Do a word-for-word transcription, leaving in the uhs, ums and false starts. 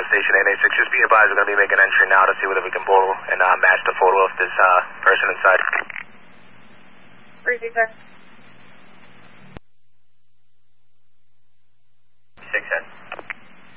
station eight eight six. Just be advised, we're going to be making entry now to see whether we can pull and uh, match the photo of this uh, person inside. Briefing, sir.